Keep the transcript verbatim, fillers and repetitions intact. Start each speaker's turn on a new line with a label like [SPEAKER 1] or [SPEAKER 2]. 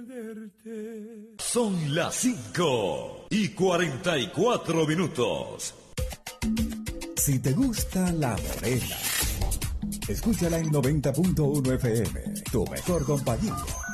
[SPEAKER 1] Son las cinco y cuarenta y cuatro minutos.
[SPEAKER 2] Si te gusta la morena, escúchala en noventa punto uno F M, tu mejor compañía.